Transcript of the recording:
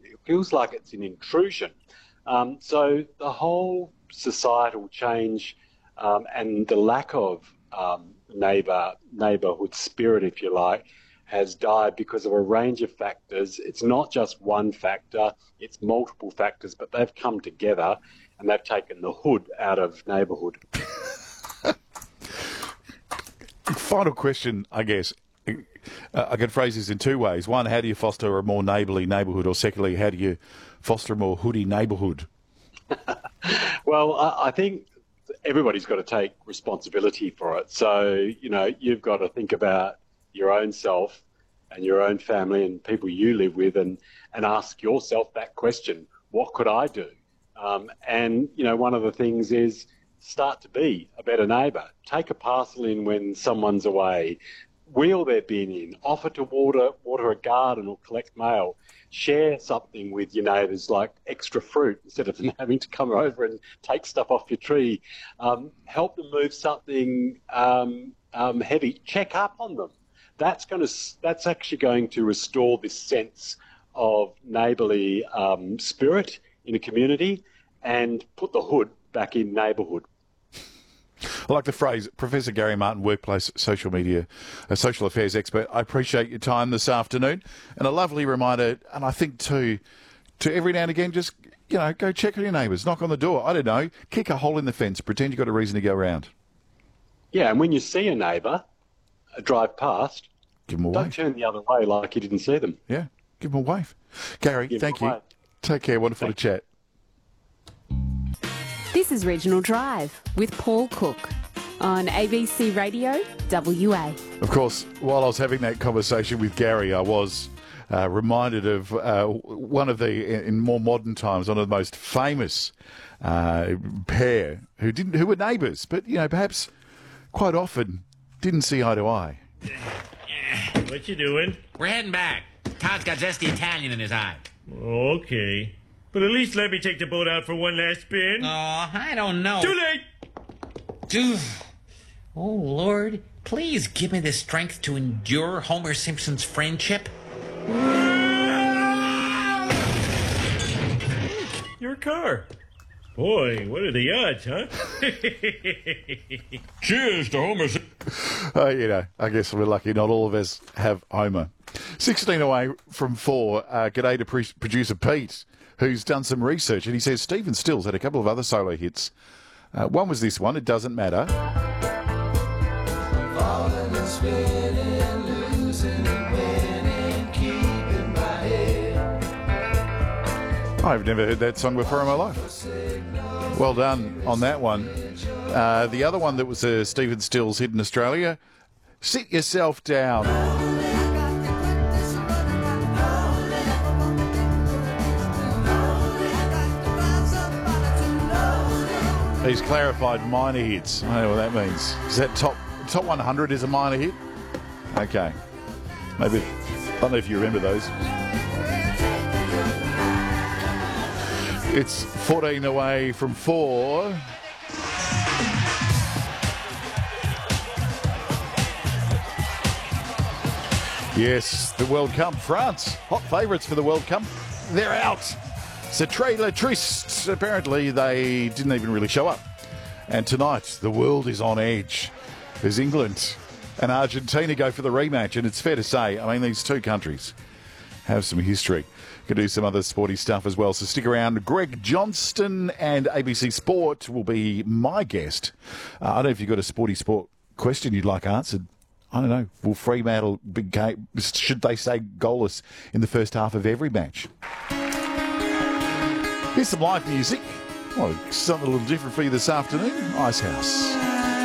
It feels like it's an intrusion. So the whole societal change and the lack of neighbourhood spirit, if you like, has died because of a range of factors. It's not just one factor, it's multiple factors, but they've come together and they've taken the hood out of neighbourhood. Final question, I guess. I can phrase this in two ways. One, how do you foster a more neighbourly neighbourhood? Or secondly, how do you foster a more hoodie neighbourhood? Well, I think everybody's got to take responsibility for it. So, you've got to think about your own self and your own family and people you live with and ask yourself that question, what could I do? And one of the things is start to be a better neighbour. Take a parcel in when someone's away. Wheel their bin in. Offer to water a garden or collect mail. Share something with your neighbours like extra fruit instead of them having to come over and take stuff off your tree. Help them move something heavy. Check up on them. That's actually going to restore this sense of neighbourly spirit in a community and put the hood back in neighbourhood. I like the phrase, Professor Gary Martin, workplace social affairs expert. I appreciate your time this afternoon, and a lovely reminder, and I think to every now and again, just, go check on your neighbours, knock on the door, I don't know, kick a hole in the fence, pretend you've got a reason to go around. Yeah, and when you see a neighbour drive past, give them a don't wave. turn the other way like you didn't see them. Yeah, give them a wave. Gary, thank you. Take care, wonderful to chat. This is Regional Drive with Paul Cook on ABC Radio WA. Of course, while I was having that conversation with Gary, I was reminded of one of in more modern times, one of the most famous pair who were neighbours, but perhaps quite often didn't see eye to eye. What you doing? We're heading back. Todd's got zesty Italian in his eye. Okay. But at least let me take the boat out for one last spin. Oh, I don't know. Too late! Oh, Lord, please give me the strength to endure Homer Simpson's friendship. Your car. Boy, what are the odds, huh? Cheers to Homer Simpson. I guess we're lucky not all of us have Homer. 16 away from 4. G'day to producer Pete, who's done some research, and he says Stephen Stills had a couple of other solo hits. One was this one, It Doesn't Matter. Falling and spinning, losing and winning, keeping my head. I've never heard that song before in my life. Well done on that one. The other one that was a Stephen Stills hit in Australia, Sit Yourself Down. He's clarified minor hits. I don't know what that means. Is that top 100 is a minor hit? Okay. Maybe. I don't know if you remember those. It's 14 away from 4. Yes, the World Cup. France, hot favourites for the World Cup. They're out. C'est très le triste. Apparently, they didn't even really show up. And tonight, the world is on edge as England and Argentina go for the rematch. And it's fair to say, these two countries have some history. Could do some other sporty stuff as well. So stick around. Greg Johnston and ABC Sport will be my guest. I don't know if you've got a sporty sport question you'd like answered. I don't know. Will Fremantle should they stay goalless in the first half of every match? Here's some live music. Well, something a little different for you this afternoon. Icehouse.